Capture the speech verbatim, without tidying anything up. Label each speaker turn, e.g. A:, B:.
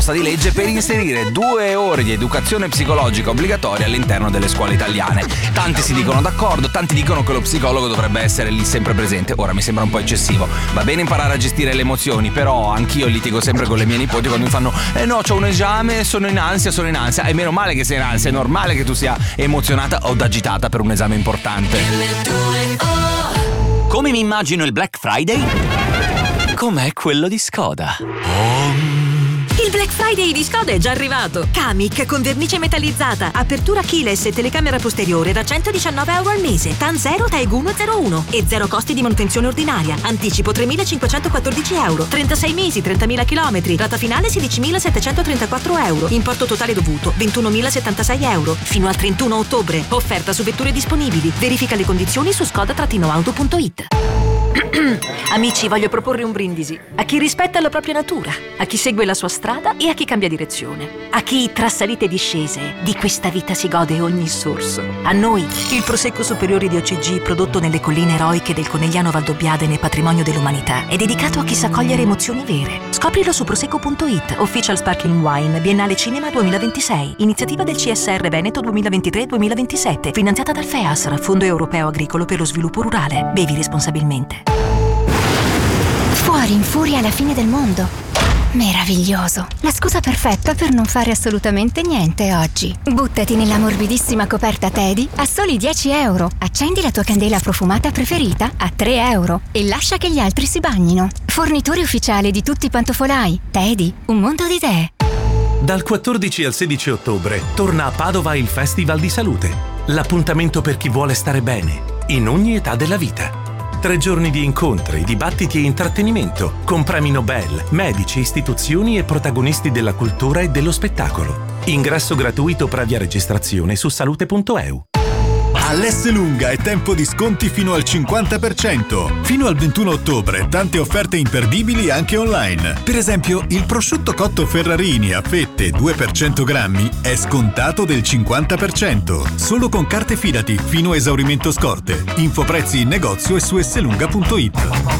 A: di legge per inserire due ore di educazione psicologica obbligatoria all'interno delle scuole italiane. Tanti si dicono d'accordo, tanti dicono che lo psicologo dovrebbe essere lì sempre presente. Ora mi sembra un po' eccessivo. Va bene imparare a gestire le emozioni, però anch'io litigo sempre con le mie nipoti quando mi fanno eh no, c'ho un esame, sono in ansia, sono in ansia. E meno male che sei in ansia, è normale che tu sia emozionata o agitata per un esame importante.
B: Come mi immagino il Black Friday? Com'è quello di Skoda. Oh.
C: Il Black Friday di Skoda è già arrivato. Kamiq con vernice metallizzata, apertura keyless e telecamera posteriore da centodiciannove euro al mese. TAN zero, TAEG uno zero uno e zero costi di manutenzione ordinaria. Anticipo tremilacinquecentoquattordici euro. trentasei mesi, trentamila chilometri. Rata finale sedicimilasettecentotrentaquattro euro. Importo totale dovuto ventunomilasettantasei euro. Fino al trentuno ottobre. Offerta su vetture disponibili. Verifica le condizioni su skoda auto punto it. Amici, voglio proporre un brindisi a chi rispetta la propria natura, a chi segue la sua strada e a chi cambia direzione, a chi tra salite e discese di questa vita si gode ogni sorso. A noi, il Prosecco Superiore di O C G, prodotto nelle colline eroiche del Conegliano Valdobbiadene, patrimonio dell'umanità, è dedicato a chi sa cogliere emozioni vere. Scoprilo su prosecco punto it, Official Sparkling Wine, Biennale Cinema duemilaventisei, iniziativa del C S R Veneto duemilaventitré duemilaventisette, finanziata dal FEASR, Fondo Europeo Agricolo per lo Sviluppo Rurale. Bevi responsabilmente.
D: Fuori in furia alla fine del mondo. Meraviglioso. La scusa perfetta per non fare assolutamente niente oggi. Buttati nella morbidissima coperta Teddy a soli dieci euro. Accendi la tua candela profumata preferita a tre euro e lascia che gli altri si bagnino. Fornitore ufficiale di tutti i pantofolai. Teddy, un mondo di idee.
E: Dal quattordici al sedici ottobre torna a Padova il Festival di Salute. L'appuntamento per chi vuole stare bene, in ogni età della vita. Tre giorni di incontri, dibattiti e intrattenimento, con premi Nobel, medici, istituzioni e protagonisti della cultura e dello spettacolo. Ingresso gratuito previa registrazione su salute punto e u.
F: All'Esselunga è tempo di sconti fino al cinquanta per cento. Fino al ventuno ottobre, tante offerte imperdibili anche online. Per esempio, il prosciutto cotto Ferrarini a fette due per cento grammi è scontato del cinquanta per cento. Solo con carte Fidati, fino a esaurimento scorte. Infoprezzi in negozio e su esselunga punto it.